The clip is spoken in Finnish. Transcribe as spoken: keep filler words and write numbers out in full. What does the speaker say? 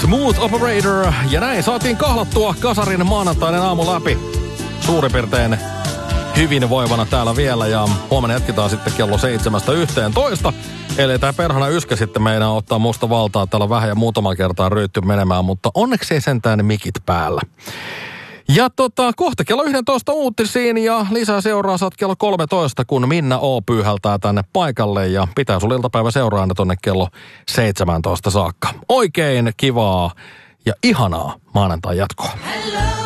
Smooth Operator. Ja näin saatiin kahlattua Kasarin maanantainen aamu läpi. Suurin piirtein hyvin voivana täällä vielä. Ja huomenna jatketaan sitten kello seitsemästä yhteentoista. Eli tämä perhana yskä sitten meinaa ottaa musta valtaa. Täällä vähän ja muutama kertaa ryytty menemään, mutta onneksi ei sentään mikit päällä. Ja tota, kohta kello yksitoista uutisiin ja lisää seuraa saat kello kolmetoista, kun Minna O pyyhältää tänne paikalle ja pitää sun iltapäivä seuraana tonne kello seitsemäntoista saakka. Oikein kivaa ja ihanaa maanantai jatkoa. Hello.